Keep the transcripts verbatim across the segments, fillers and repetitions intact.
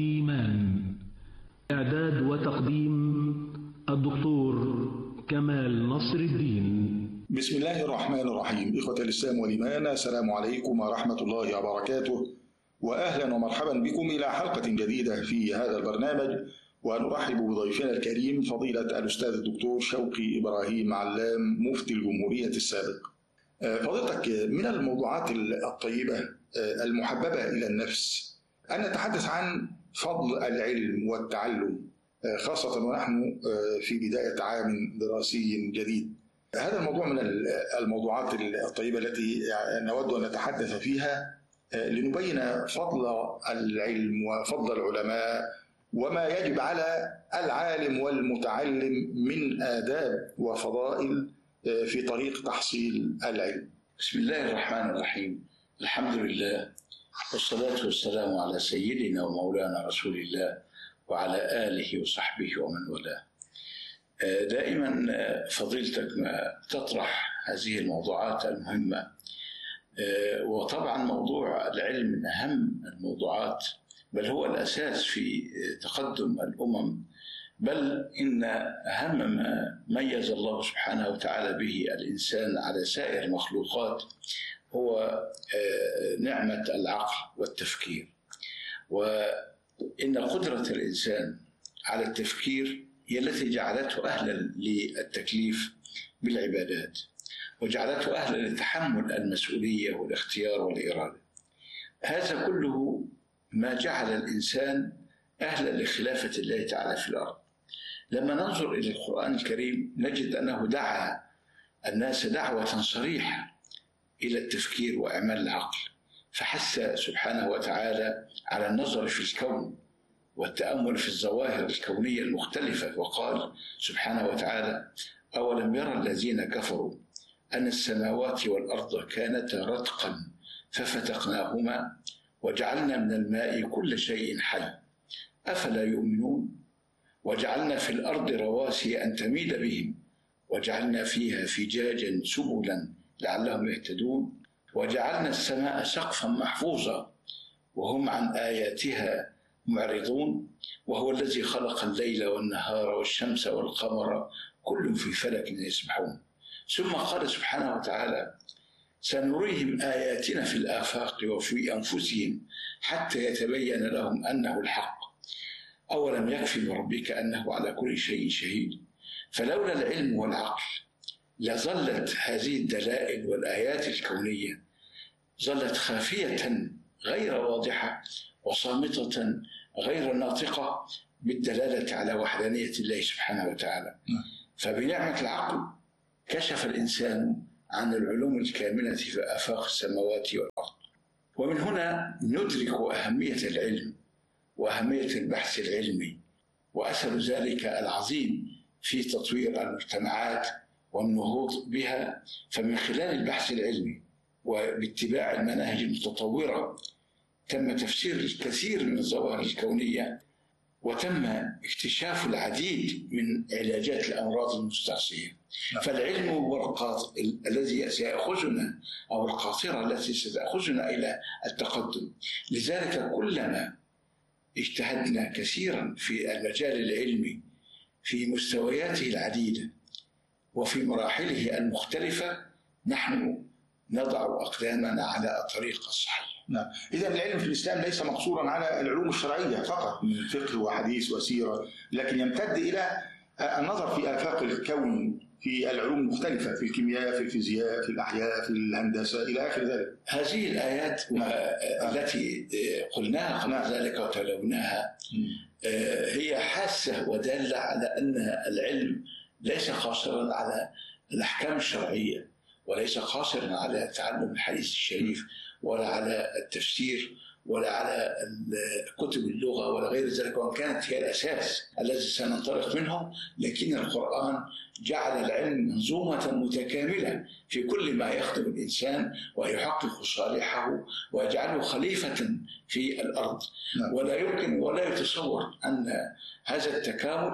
إيمان. إعداد وتقديم الدكتور كمال نصر الدين. بسم الله الرحمن الرحيم. إخوة الإسلام والإيمان، السلام عليكم ورحمة الله وبركاته، وأهلا ومرحبا بكم إلى حلقة جديدة في هذا البرنامج، ونرحب بضيفنا الكريم فضيلة الأستاذ الدكتور شوقي إبراهيم علام مفتي الجمهورية السابق. فضيلتك، من الموضوعات الطيبة المحببة إلى النفس أن نتحدث عن فضل العلم والتعلم، خاصة ونحن في بداية عام دراسي جديد. هذا الموضوع من الموضوعات الطيبة التي نود أن نتحدث فيها لنبين فضل العلم وفضل العلماء وما يجب على العالم والمتعلم من آداب وفضائل في طريق تحصيل العلم. بسم الله الرحمن الرحيم. الحمد لله والصلاة والسلام على سيدنا ومولانا رسول الله وعلى آله وصحبه ومن والاه. دائما فضيلتك ما تطرح هذه الموضوعات المهمة، وطبعا موضوع العلم من أهم الموضوعات، بل هو الأساس في تقدم الأمم، بل إن أهم ما ميز الله سبحانه وتعالى به الإنسان على سائر المخلوقات هو نعمة العقل والتفكير. وإن قدرة الإنسان على التفكير هي التي جعلته أهلا للتكليف بالعبادات، وجعلته أهلا لتحمل المسؤولية والاختيار والإرادة. هذا كله ما جعل الإنسان أهلا لخلافة الله تعالى في الأرض. لما ننظر إلى القرآن الكريم نجد أنه دعا الناس دعوة صريحة إلى التفكير وإعمال العقل، فحث سبحانه وتعالى على النظر في الكون والتأمل في الظواهر الكونية المختلفة، وقال سبحانه وتعالى: أولم يرى الذين كفروا أن السماوات والأرض كانتا رتقا ففتقناهما وجعلنا من الماء كل شيء حي أفلا يؤمنون وجعلنا في الأرض رواسي أن تميد بهم وجعلنا فيها فجاجا سبلا لعلهم يهتدون وجعلنا السماء سقفا محفوظا وهم عن آياتها معرضون وهو الذي خلق الليل والنهار والشمس والقمر كل في فلك يسبحون. ثم قال سبحانه وتعالى: سنريهم آياتنا في الآفاق وفي أنفسهم حتى يتبين لهم أنه الحق أولم يكفي بربك أنه على كل شيء شهيد. فلولا العلم والعقل لظلت هذه الدلائل والآيات الكونية ظلت خافية غير واضحة وصامتة غير ناطقة بالدلالة على وحدانية الله سبحانه وتعالى. فبنعمة العقل كشف الإنسان عن العلوم الكامنة في آفاق السماوات والأرض. ومن هنا ندرك أهمية العلم وأهمية البحث العلمي وأثر ذلك العظيم في تطوير المجتمعات والنهوض بها. فمن خلال البحث العلمي وباتباع المناهج المتطورة تم تفسير الكثير من الظواهر الكونية، وتم اكتشاف العديد من علاجات الأمراض المستعصية. فالعلم هو الذي سيأخذنا أو القاطرة التي ستأخذنا إلى التقدم. لذلك كلما اجتهدنا كثيرا في المجال العلمي في مستوياته العديدة وفي مراحله المختلفة نحن نضع أقدامنا على الطريق الصحيح. نعم. إذا العلم في الإسلام ليس مقصورا على العلوم الشرعية فقط من فقه وحديث وسيرة، لكن يمتد إلى النظر في آفاق الكون في العلوم المختلفة، في الكيمياء، في الفيزياء، في الأحياء، في الهندسة إلى آخر ذلك. هذه الآيات التي قلناها قبل ذلك وتلوناها هي حاسة ودالة على أن العلم ليس قاصرا على الأحكام الشرعية، وليس قاصرا على تعلم الحديث الشريف، ولا على التفسير، ولا على كتب اللغة ولا غير ذلك، وإن كانت هي الأساس الذي سننطلق منه، لكن القرآن جعل العلم منظومة متكاملة في كل ما يخدم الإنسان ويحقق صالحه ويجعله خليفة في الأرض. ولا يمكن ولا يتصور أن هذا التكامل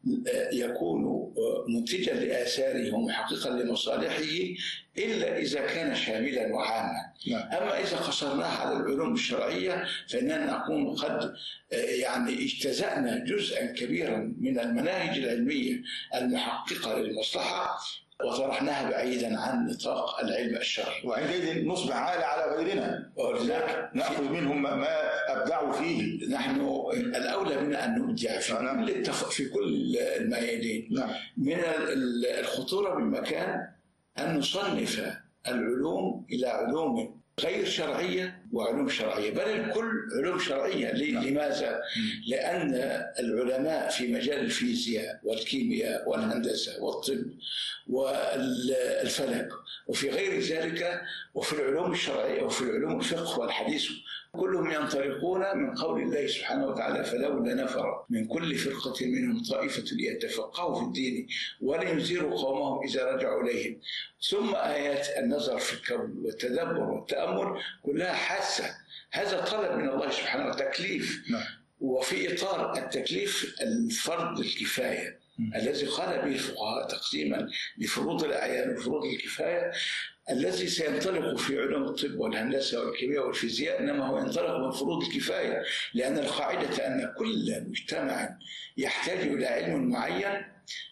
يكون منتجا لآثاره ومحققا لمصالحه إلا إذا كان شاملا وعاما. أما إذا قصرناه على العلوم الشرعية فإننا نكون قد يعني اجتزأنا جزءا كبيرا من المناهج العلمية المحققة للمصلحة وطرحناها بعيدا عن نطاق العلم الشرعي، وعندئذ نصبح عالة على غيرنا ولذلك نأخذ منهم ما أبدعوا فيه. نحن الأولى بنا أن نبدع في كل التف... في كل الميادين. نعم. من الخطورة بالمكان أن نصنف العلوم إلى علوم غير شرعية وعلوم شرعية، بل الكل علوم شرعية. لماذا؟ لأن العلماء في مجال الفيزياء والكيمياء والهندسة والطب والفلك وفي غير ذلك وفي العلوم الشرعية وفي العلوم الفقه والحديث كلهم ينطلقون من قول الله سبحانه وتعالى: فلولا نفر من كل فرقة منهم طائفة ليتفقهوا في الدين ولينذروا قومهم إذا رجعوا إليهم. ثم آيات النظر في الكون والتدبر والتأمل كلها حاسة. هذا طلب من الله سبحانه وتعالى تكليف. وفي إطار التكليف الفرض الكفاية الذي قال به الفقهاء تقسيما لفروض الأعيان وفروض الكفاية، الذي سينطلق في علوم الطب والهندسة والكيمياء والفيزياء إنما هو ينطلق من فروض الكفاية، لأن القاعدة أن كل مجتمع يحتاج إلى علم معين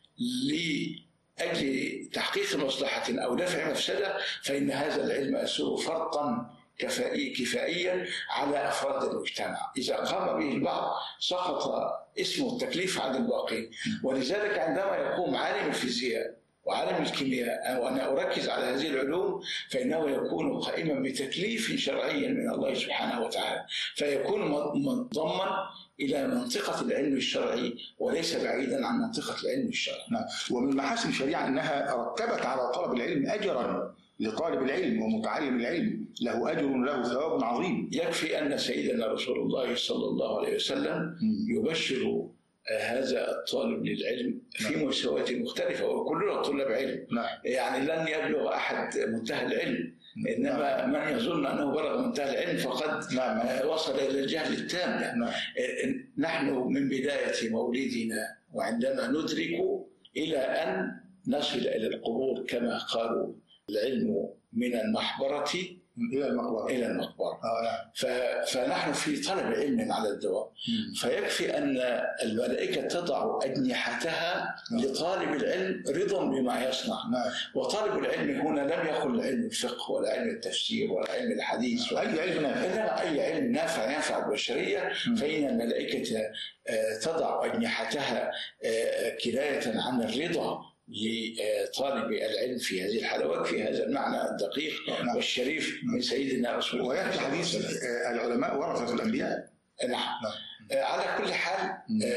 لأجل تحقيق مصلحة أو دفع مفسدة، فإن هذا العلم يصير فرطا كفائي كفائيا على أفراد المجتمع. إذا قام به البعض سقط اسم التكليف عن الباقي. ولذلك عندما يقوم عالم الفيزياء وعالم الكيمياء وأنا أركز على هذه العلوم فإنه يكون قائما بتكليف شرعي من الله سبحانه وتعالى، فيكون منضما إلى منطقة العلم الشرعي وليس بعيدا عن منطقة العلم الشرعي. نعم. ومن محاسن الشريعة أنها رتبت على طلب العلم أجرا لطالب العلم ومتعلم العلم، له أجر له ثواب عظيم. يكفي أن سيدنا رسول الله صلى الله عليه وسلم يبشر هذا الطالب للعلم في مستويات مختلفة وكلنا طلاب علم. نعم. يعني لن يبلغ أحد منتهى العلم، إنما نعم. من يظن أنه بلغ منتهى العلم فقد نعم. وصل إلى الجهل التام. نعم. نحن من بداية مولدنا وعندما ندرك إلى أن نصل إلى القبور كما قالوا العلم من المحبرة إلى المقبرة إلى المقبرة. آه. فنحن في طلب علم على الدوام. فيكفي أن الملائكة تضع أجنحتها نعم. لطالب العلم رضا بما يصنع. نعم. وطالب العلم هنا لم يقل علم الفقه ولا علم التفسير ولا علم الحديث نعم. أي علم نافع، إنما أي علم نافع ينفع البشرية. فإن الملائكة تضع أجنحتها كناية عن الرضا لطالب العلم في هذه الحلوات في هذا المعنى الدقيق نعم. والشريف من سيدنا رسول الله. ويأتي حديث العلماء ورثة الأنبياء. نعم. نعم. على كل حال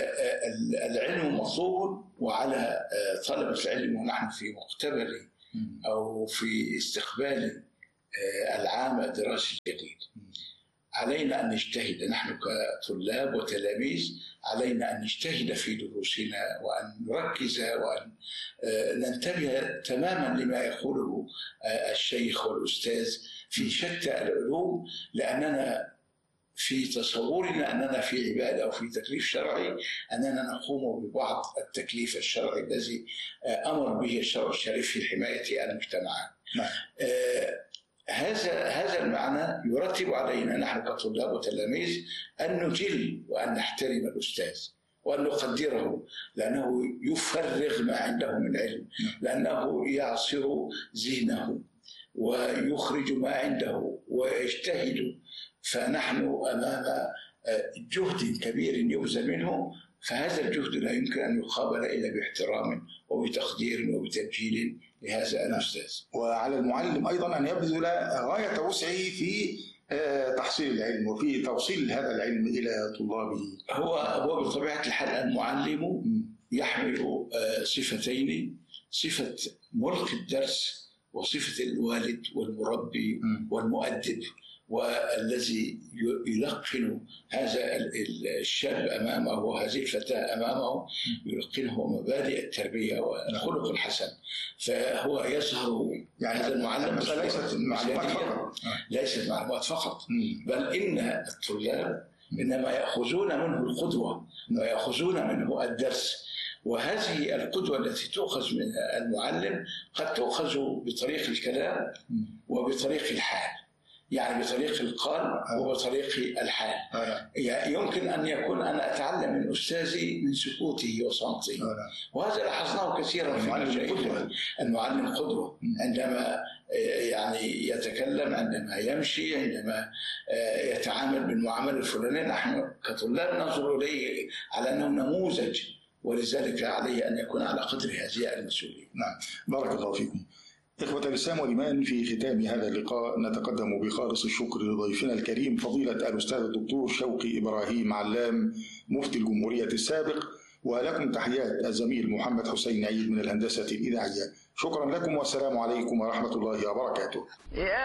العلم مطلوب، وعلى طلبة العلم ونحن في مقتبل أو في استقبال العام الدراسي الجديد علينا أن نجتهد. نحن كطلاب وتلاميذ علينا أن نجتهد في دروسنا وأن نركز وأن ننتبه تماما لما يقوله الشيخ والأستاذ في شتى العلوم، لأننا في تصورنا أننا في عبادة أو في تكليف شرعي أننا نقوم ببعض التكليف الشرعي الذي أمر به الشرع الشريف في حماية المجتمعات. نعم. هذا هذا المعنى يرتب علينا نحن كطلاب وتلاميذ أن نجل وأن نحترم الأستاذ وأن نقدره، لأنه يفرغ ما عنده من علم، لأنه يعصر ذهنه ويخرج ما عنده ويجتهد. فنحن أمام جهد كبير يبذل منه، فهذا الجهد لا يمكن أن يقابل إلا باحترام وبتقدير وبتبجيل لهذا الأستاذ. وعلى المعلم أيضا أن يبذل غاية وسعه في تحصيل العلم وفي توصيل هذا العلم إلى طلابه. هو هو بطبيعة الحال المعلم يحمل صفتين: صفة ملقي الدرس وصفة الوالد والمربي والمؤدب، والذي يلقن هذا الشاب أمامه وهذه الفتاة أمامه يلقنه مبادئ التربية والخلق الحسن. فهو يظهر يعني هذا المعلم ليست معلومات فقط ليست معلومات فقط بل إن الطلاب إنما يأخذون منه القدوة ويأخذون منه الدرس، وهذه القدوة التي تؤخذ من المعلم قد تؤخذ بطريق الكلام وبطريق الحال، يعني بطريق القال وبطريق الحال. يعني يمكن أن يكون أنا أتعلم من أستاذي من سكوته وصمته، وهذا لاحظناه كثيرا في المشايخ. المعلم قدوة عندما يعني يتكلم، عندما يمشي، عندما يتعامل بالمعاملة الفلانية. نحن كطلاب ننظر إليه على أنه نموذج، ولذلك عليه أن يكون على قدر هذه المسؤولية. نعم، بارك الله فيكم. إخوة الإسلام والإيمان، في ختام هذا اللقاء نتقدم بخالص الشكر لضيفنا الكريم فضيلة الأستاذ الدكتور شوقي إبراهيم علام مفتي الجمهورية السابق، ولكم تحيات الزميل محمد حسين عيد من الهندسة الإذاعية. شكرا لكم والسلام عليكم ورحمة الله وبركاته.